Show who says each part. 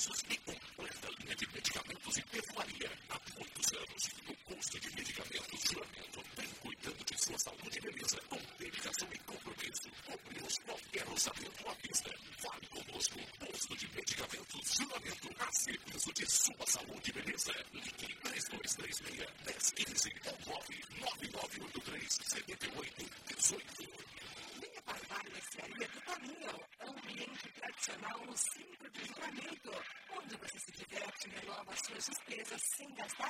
Speaker 1: preços e completa linha de medicamentos e perfumaria. Há muitos anos, no posto de medicamentos Juramento, vem cuidando de sua saúde e beleza com dedicação e compromisso. Cobrimos qualquer orçamento à vista. Fale conosco, posto de medicamentos Juramento, a serviço de sua saúde e beleza. Ligue 3236-1015 ou 99983-7818. Venha para a Mercearia do Caminhão, ambiente tradicional no centro de Juramento, onde você se diverte e renova suas despesas sem gastar